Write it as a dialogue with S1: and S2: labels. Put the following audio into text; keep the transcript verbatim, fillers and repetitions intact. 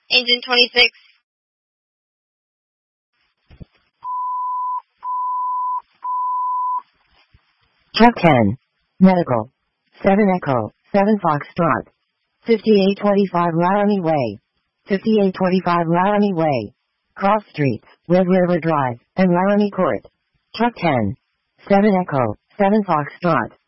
S1: Engine twenty-six.
S2: Truck ten. Medical. seven Echo, seven Foxtrot. fifty-eight twenty-five Laramie Way. fifty-eight twenty-five Laramie Way. Cross Streets, Red River Drive, and Laramie Court. Truck ten. seven Echo, seven Foxtrot.